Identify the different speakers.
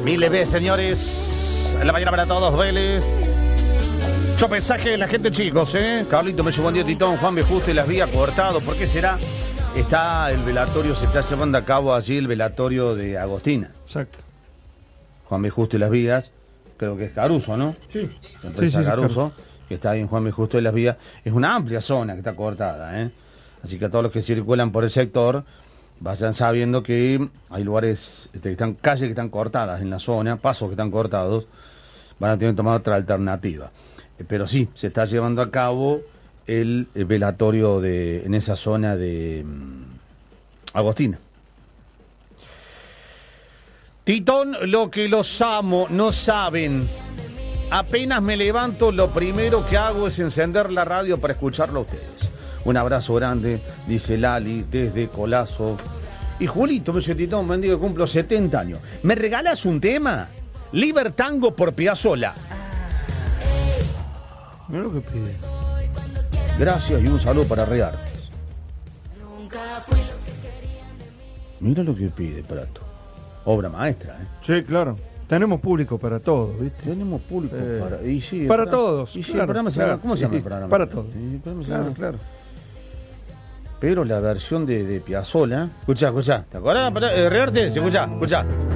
Speaker 1: Miles de señores. En la mañana para todos, Vélez. Yo mensaje de la gente, chicos, Carlito me llevó buen día, Titón, Juan B. Justo y las vías cortado. ¿Por qué será? Está el velatorio, se está llevando a cabo allí el velatorio de Agostina.
Speaker 2: Exacto.
Speaker 1: Juan B. Justo y las vías, creo que es Caruso, ¿no?
Speaker 2: Sí.
Speaker 1: La empresa
Speaker 2: Sí,
Speaker 1: Caruso, que está ahí en Juan B. Justo y las vías. Es una amplia zona que está cortada, Así que a todos los que circulan por el sector, vayan sabiendo que hay lugares, que están calles que están cortadas en la zona, pasos que están cortados, van a tener que tomar otra alternativa. Pero sí, se está llevando a cabo el velatorio en esa zona de Agostina. Titón, lo que los amo no saben. Apenas me levanto, lo primero que hago es encender la radio para escucharlo a ustedes. Un abrazo grande, dice Lali, desde Colazo. Y Julito, me dice, Titón, bendigo que cumplo 70 años. ¿Me regalas un tema? Libertango por Piazzolla.
Speaker 2: Mira lo que pide.
Speaker 1: Gracias y un saludo para Reartes. Mira lo que pide, Prato. Obra maestra,
Speaker 2: Sí, claro. Tenemos público para todo, ¿viste?
Speaker 1: Tenemos público para... Y sí,
Speaker 2: para todos.
Speaker 1: Y sí,
Speaker 2: claro,
Speaker 1: el programa se llama, ¿cómo se llama el programa?
Speaker 2: Para todos.
Speaker 1: Sí, el programa se
Speaker 2: Claro,
Speaker 1: llama-
Speaker 2: claro.
Speaker 1: Pero la versión de Piazzolla... Escuchá. ¿Te acordás? Reartes, escuchá.